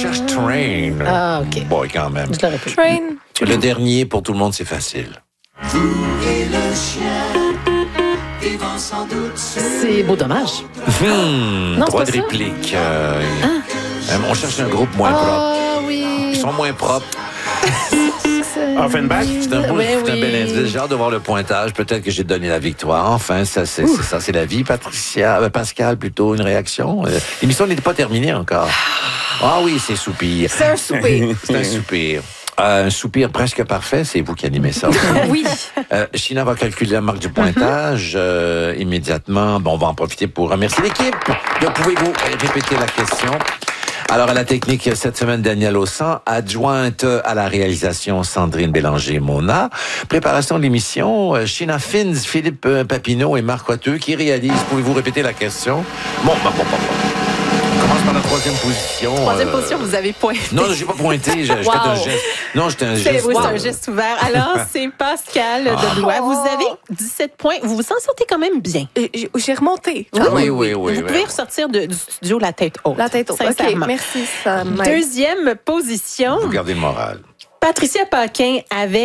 cherche Train. Ah, OK. Bon, quand même. Je l'aurais pu. Train. Le dernier, pour tout le monde, c'est facile. C'est Beau Dommage. Non, Droit c'est de pas ça? réplique. On cherche un groupe moins propre. Ah, Ils oui. sont moins propres. Offenbach? C'est un, Oui, c'est un oui. bel indice. J'ai hâte de voir le pointage. Peut-être que j'ai donné la victoire. Enfin, ça, c'est ça, c'est la vie. Pascal, plutôt, une réaction. L'émission n'était pas terminée encore. Ah oui, c'est soupir. C'est un souper. C'est un soupir. Un soupir presque parfait, c'est vous qui animez ça. Oui. China va calculer la marque du pointage immédiatement. Bon, on va en profiter pour remercier l'équipe. Donc, pouvez-vous répéter la question? Alors, à la technique, cette semaine, Daniel Ossan, adjointe à la réalisation, Sandrine Bélanger-Mona. Préparation de l'émission, China Fins, Philippe Papineau et Marc Coiteux qui réalisent. Pouvez-vous répéter la question? Bon. On commence par la troisième position. Troisième position, vous avez pointé. Non, j'ai pas pointé. J'ai fait un geste. Non, j'étais un geste. Oui, c'est un geste ouvert. Alors, c'est Pascal de Blois. Vous avez 17 points. Vous vous en sortez quand même bien. J'ai remonté. Oui. Vous pouvez ressortir du studio la tête haute. La tête haute. OK, Sincèrement. merci. Ça m'aide. Deuxième position, Vous gardez le moral. Patricia Paquin avec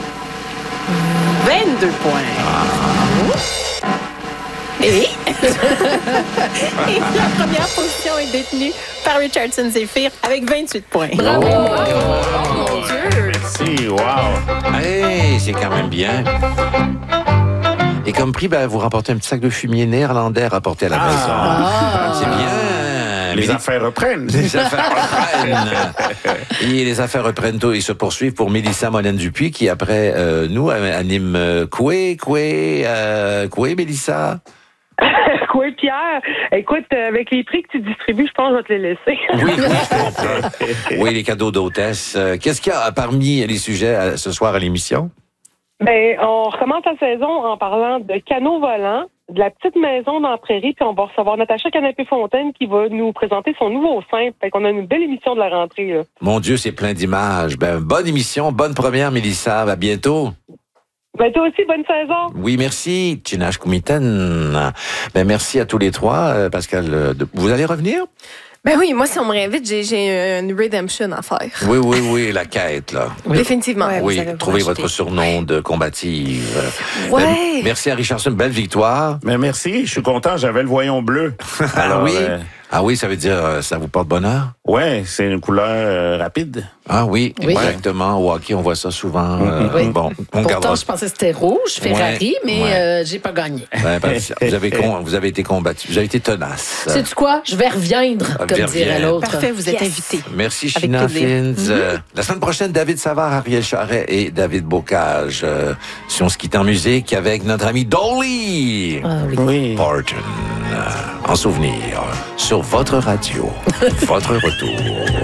22 points. Et la première position est détenue par Richardson Zephyr avec 28 points. Bravo. Mon Dieu. Merci, wow. Hey, c'est quand même bien. Et comme prix, vous remportez un petit sac de fumier néerlandais rapporté à la maison. C'est bien. Les affaires reprennent. Les affaires reprennent. Et les affaires reprennent tôt et se poursuivent pour Mélissa Molène-Dupuis qui, après nous, anime Coué, Mélissa. Oui, Pierre. Écoute, avec les prix que tu distribues, je pense que je vais te les laisser. Oui, je comprends. Oui, les cadeaux d'hôtesse. Qu'est-ce qu'il y a parmi les sujets ce soir à l'émission? Ben, on recommence la saison en parlant de canaux volants, de la petite maison dans la prairie, puis on va recevoir Natacha Canapé-Fontaine qui va nous présenter son nouveau sein. Fait qu'on a une belle émission de la rentrée, là. Mon Dieu, c'est plein d'images. Bonne émission, bonne première, Mélissa. À bientôt. Ben, toi aussi, bonne saison. Oui, merci, Tinash Koumiten. Merci à tous les trois. Pascal, vous allez revenir? Ben oui, moi, si on me réinvite, j'ai une redemption à faire. Oui, la quête, là. Définitivement. Ouais, Oui, vous allez trouvez vous votre acheter. surnom de combative. Ouais. Merci à Richardson, belle victoire. Mais merci, je suis content, j'avais le voyant bleu. Alors, Ah oui, ça veut dire ça vous porte bonheur? ouais, c'est une couleur rapide. Ah oui, Oui. exactement. Au hockey, on voit ça souvent. Oui. Bon, on Pourtant, gardera je pensais que c'était rouge, Ferrari, mais Ouais. j'ai pas gagné. vous avez été combattu. Vous avez été tenace. Sais-tu quoi? Je vais reviendre, comme Reviens. dirait l'autre. Parfait, vous êtes Yes. invité. Merci, Avec China plaisir. Fins. La semaine prochaine, David Savard, Ariel Charret et David Bocage. Si on se quitte en musique avec notre ami Dolly Ah oui. Oui. Parton. En souvenir, sur votre radio. Votre retour.